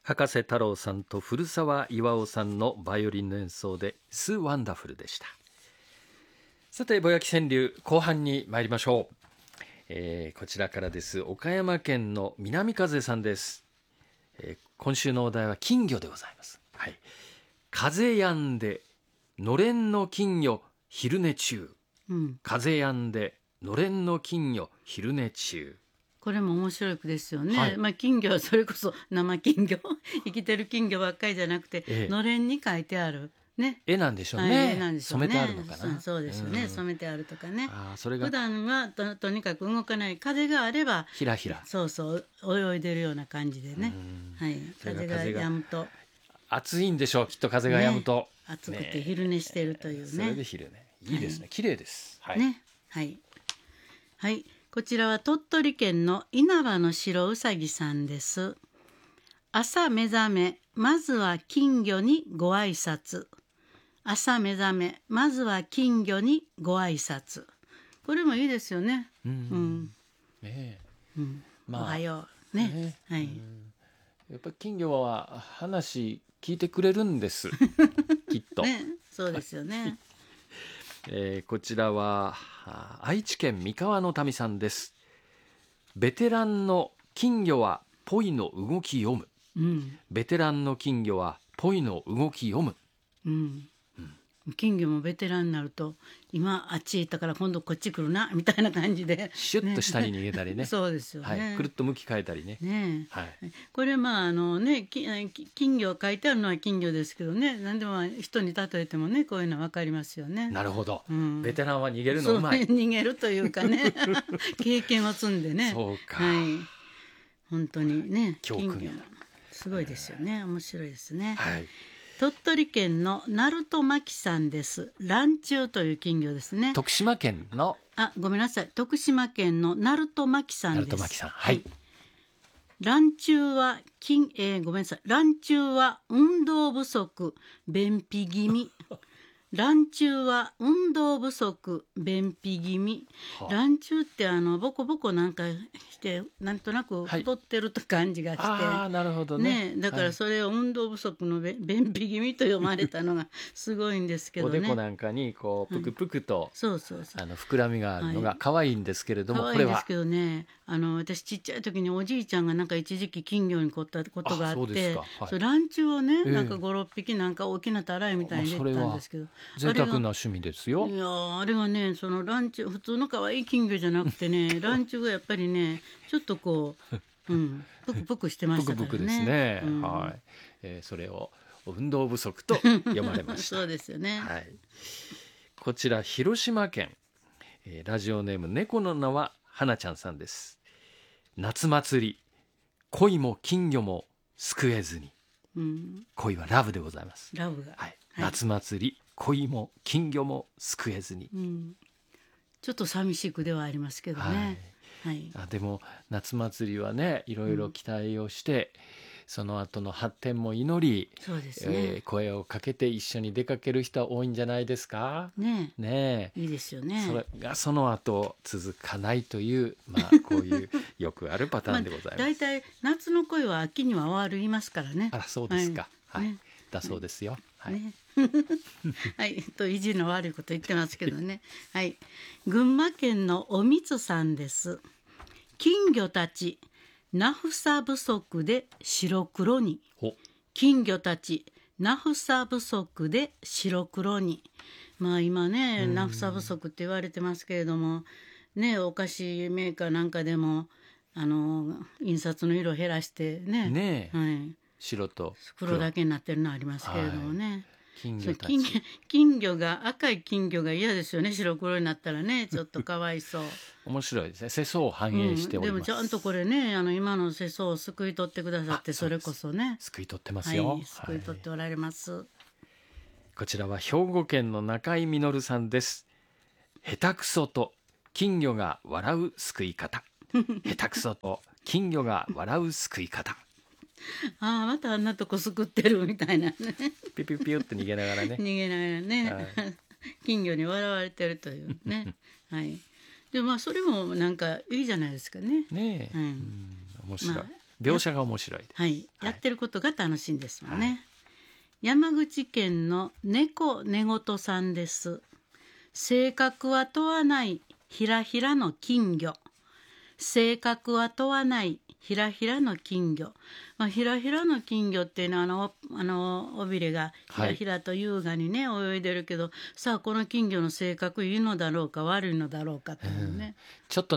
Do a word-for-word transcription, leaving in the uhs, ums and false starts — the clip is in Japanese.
博士太郎さんと古澤巌さんのバイオリンの演奏でスワンダフルでした。さて、ぼやき川柳後半に参りましょう。えー、こちらからです。岡山県の南風さんです。えー、今週のお題は金魚でございます。はい、風やんでのれんの金魚昼寝中、うん、風やんでのれんの金魚昼寝中。 これも面白い句ですよね、はい。まあ、金魚はそれこそ生金魚生きてる金魚ばっかりじゃなくて、ええ、のれんに書いてある、ね、 絵なんでしょうね、はい、絵なんでしょうね。染めてあるのかな。 そ, そうですよね、うん、染めてあるとかね。 あ、それが普段は と, とにかく動かない。風があればひらひら、 そうそう泳いでるような感じでね、はい、風が止むと暑いんでしょう、きっと風が止むと、ね、 暑くて昼寝してるというね。それで昼寝いいですね、はい、綺麗です、はい、 ね、はい、はい。こちらは鳥取県の稲葉の白うさぎさんです。朝目覚め、まずは金魚にご挨拶。朝目覚め、まずは金魚にご挨拶。これもいいですよね。うん、うんねうん、まあ、おはようね、ね、はい、 やっぱり金魚は話聞いてくれるんですきっと、 ね、そうですよね。 えー、こちらは愛知県三河の民さんです。ベテランの金魚はポイの動き読む、うん、ベテランの金魚はポイの動き読む、うんうん、金魚もベテランになると今あっち行ったから今度こっち来るなみたいな感じでシュッと下に逃げたりねそうですよね、 はい、くるっと向き変えたりね、 ね、 はい、 これまああのね金魚書いてあるのは金魚ですけどね、何でも人に例えてもねこういうの分かりますよね。 なるほど、うん、ベテランは逃げるのうまい。 逃げるというかね経験を積んでね。 そうか、 はい、本当にね、金魚すごいですよね、面白いですね、はい。鳥取県の鳴門巻さんです。蘭中という金魚ですね。 徳島県のあごめんなさい徳島県の鳴門巻さんです。 鳴門巻さん、はい。 蘭中は金、えー、ごめんなさい蘭中は運動不足便秘気味蘭中は運動不足便秘気味、はあ、蘭中ってあのボコボコなんかしてなんとなく太ってると感じがして、 はい、あ、なるほど ね, ねだからそれを運動不足の便秘気味と読まれたのがすごいんですけどね。 おでこなんかにこうぷくぷくと、はい、 そうそうそう、 あの膨らみがあるのが可愛いんですけれども、 はい、可愛いんですけどね、あの私ちっちゃい時におじいちゃんがなんか一時期金魚に凝ったことがあって、そうですか、はい、そ蘭中をね、えー、なんかごろっぴきなんか大きなたらいみたいに出てたんですけど、 贅沢な趣味ですよ。 いやあれがねそのランチ普通の可愛い金魚じゃなくてねランチがやっぱりねちょっとこう、うん、ぷくぷくしてましたからね。 ぷくぷくですね、うん、はい、えー、それを運動不足と読まれましたそうですよね、 はい。こちら広島県、えー、ラジオネーム猫の名は花ちゃんさんです。夏祭り恋も金魚も救えずに、うん、恋はラブでございます。 ラブが、 はい、夏祭り恋も金魚も救えずに、うん、 ちょっと寂しい句ではありますけどね、はいはい、 あでも夏祭りはねいろいろ期待をして、うん、その後の発展も祈り、 そうですね、 えー、声をかけて一緒に出かける人は多いんじゃないですかね。 ねえいいですよね。 それがその後続かないという、まあ、こういうよくあるパターンでございます。 だいたい夏の恋は秋には終わる言いますからね。 あそうですか、はいはい、 ね、 だそうですよ、はいねはい、と意地の悪いこと言ってますけどねはい、群馬県のおみつさんです。金魚たちナフサ不足で白黒に、金魚たちナフサ不足で白黒に、まあ今ねナフサ不足って言われてますけれどもね、お菓子メーカーなんかでもあの印刷の色減らしてね、 ね、 はい、 白と 黒, 黒だけになってるのありますけれどもね、はい、 金魚たち金, 金魚が赤い金魚が嫌ですよね、白黒になったらねちょっとかわいそう面白いですね、世相を反映しております、 うん、でもちゃんとこれねあの今の世相を救い取ってくださって、それこそね救い取ってますよ、 はい、救い取っておられます、はい、 こちらは兵庫県の中井実さんです。下手くそと金魚が笑う救い方下手くそと金魚が笑う救い方ああまたあんなとこ救ってるみたいなねピュピュピュって逃げながらね逃げながらね、はい、金魚に笑われてるというねはいでまあそれもなんかいいじゃないですかね。 ねえ、うん、面白い、まあ、 描写が面白い。 はい、やってることが楽しいんですもんね、はい、山口県の猫寝言さんです。性格は問わないひらひらの金魚。性格は問わないひらひらの金魚、まあ、ひらひらの金魚っていうのはあのあの尾びれがひらひらと優雅にね、はい、泳いでるけど、さあこの金魚の性格いいのだろうか悪いのだろうかというね、 うん、ちょっと